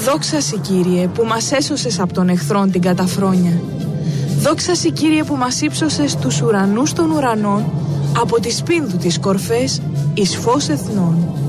Δόξα Συ, Κύριε, που μας έσωσες από τον εχθρόν την καταφρόνια. Δόξα Συ, Κύριε, που μας ύψωσες τους ουρανούς των ουρανών, από τις πίνδου τις κορφές εις φως εθνών.